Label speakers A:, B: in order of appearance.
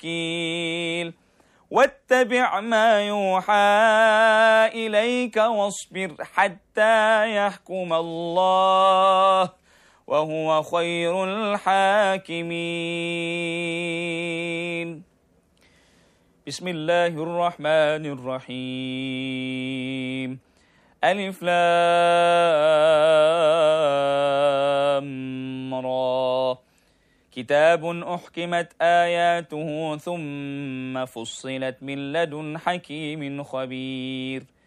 A: وكيل واتبع ما يوحى إليك واصبر حتى يحكم الله وهو خير الحاكمين. بسم الله الرحمن الرحيم. ألف لام را كتاب أحكمت آياته ثم فصلت من لدن حكيم خبير